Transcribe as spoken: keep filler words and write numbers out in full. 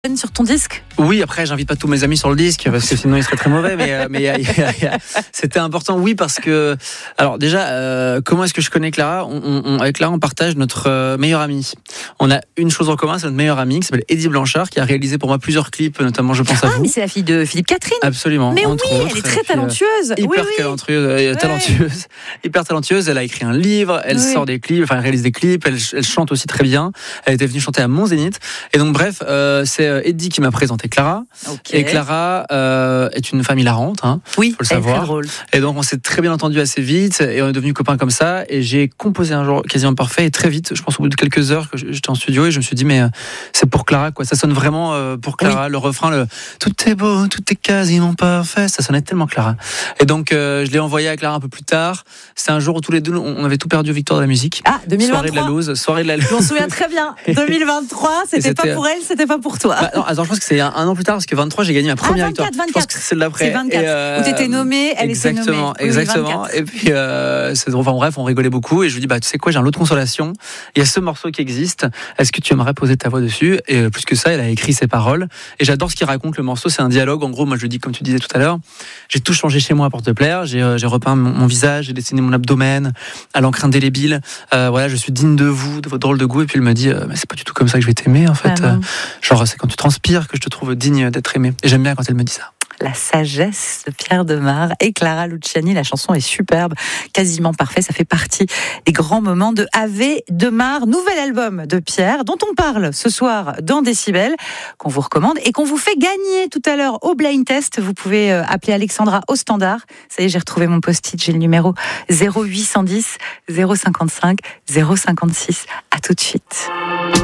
Sur ton disque ? Oui, après j'invite pas tous mes amis sur le disque parce que sinon il serait très mauvais, mais, mais y a, y a, y a, c'était important, oui, parce que alors déjà euh, comment est-ce que je connais Clara on, on, avec Clara on partage notre euh, meilleur ami. On a une chose en commun, c'est notre meilleur ami qui s'appelle Eddie Blanchard, qui a réalisé pour moi plusieurs clips, notamment Je pense à ah, vous. Ah mais c'est la fille de Philippe Catherine. Absolument. Mais oui, autres, elle est très puis, talentueuse. Euh, hyper oui, oui. talentueuse, euh, talentueuse, hyper talentueuse. Elle a écrit un livre, elle oui. sort des clips, enfin elle réalise des clips, elle, elle chante aussi très bien. Elle était venue chanter à Mon Zénith. Et donc bref, euh, c'est Eddie qui m'a présenté Clara. Okay. Et Clara euh, est une femme hilarante, hein, oui, faut le savoir. Elle est très drôle. Et donc on s'est très bien entendu assez vite et on est devenus copains comme ça. Et j'ai composé un jour quasiment parfait et très vite, je pense au bout de quelques heures que j'étais en studio et je me suis dit mais euh, c'est pour Clara quoi. Ça sonne vraiment euh, pour Clara. Oui. Le refrain, le tout est beau, tout est quasiment parfait, ça sonnait tellement Clara. Et donc euh, je l'ai envoyé à Clara un peu plus tard. C'est un jour où tous les deux on avait tout perdu aux Victoires de la musique. Ah, deux mille vingt-trois. Soirée de la loose, soirée de la loose. Je m'en souviens très bien. deux mille vingt-trois, c'était, c'était pas pour elle, c'était pas pour toi. Bah, non, attends, je pense que c'est un, un an plus tard parce que vingt-trois, j'ai gagné ma première ah, vingt-quatre, victoire. vingt-quatre. Je pense que c'est celle d'après. C'est vingt-quatre. Et euh, où t'étais nommée, elle était nommée. Exactement, exactement. Et puis, euh, c'est, enfin bref, on rigolait beaucoup et je lui dis, bah tu sais quoi, j'ai un lot de consolation. Il y a ce morceau qui existe. Est-ce que tu aimerais poser ta voix dessus? Et plus que ça, elle a écrit ses paroles. Et j'adore ce qu'il raconte le morceau. C'est un dialogue. En gros, moi je lui dis, comme tu disais tout à l'heure, j'ai tout changé chez moi pour te plaire. J'ai, euh, j'ai repeint mon, mon visage, j'ai dessiné mon abdomen à l'encre indélébile. Euh, voilà, je suis digne de vous, de votre drôle de goût. Et puis il me dit, euh, mais c'est pas du tout comme ça que je vais t'aimer en fait. Ah, euh, genre c'est quand tu transpires que je te trouve digne d'être aimé. Et j'aime bien quand elle me dit ça. La sagesse de Pierre Demar et Clara Luciani. La chanson est superbe, quasiment parfait. Ça fait partie des grands moments de Ave Demar, nouvel album de Pierre, dont on parle ce soir dans Décibel, qu'on vous recommande et qu'on vous fait gagner tout à l'heure au blind test. Vous pouvez appeler Alexandra au standard. Ça y est, j'ai retrouvé mon post-it. J'ai le numéro zéro huit cent dix zéro cinquante-cinq zéro cinquante-six. À tout de suite.